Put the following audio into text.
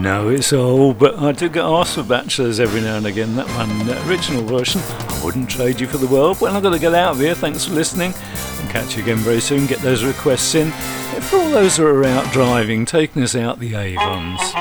know it's old, but I do get asked for Bachelors every now and again. That one, original version, I wouldn't trade you for the world. Well, I've got to get out of here. Thanks for listening, and catch you again very soon. Get those requests in. For all those who are out driving, taking us out the Avons.